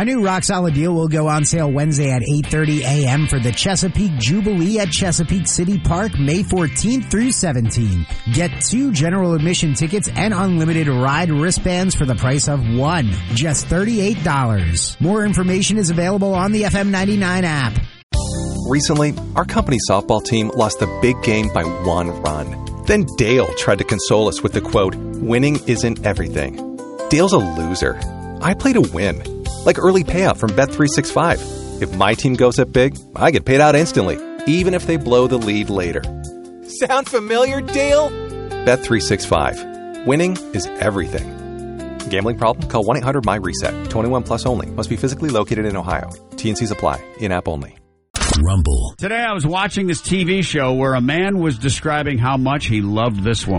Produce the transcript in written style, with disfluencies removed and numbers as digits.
A new Rock Solid deal will go on sale Wednesday at 8:30 a.m. for the Chesapeake Jubilee at Chesapeake City Park, May 14th through 17th. Get 2 general admission tickets and unlimited ride wristbands for the price of 1. Just $38. More information is available on the FM 99 app. Recently, our company softball team lost the big game by 1 run. Then Dale tried to console us with the quote, "Winning isn't everything." Dale's a loser. I play to win. Like early payout from Bet365. If my team goes up big, I get paid out instantly, even if they blow the lead later. Sound familiar, Dale? Bet365. Winning is everything. Gambling problem? Call 1-800-MY-RESET. 21 plus only. Must be physically located in Ohio. T&Cs apply. In-app only. Rumble. Today I was watching this TV show where a man was describing how much he loved this woman.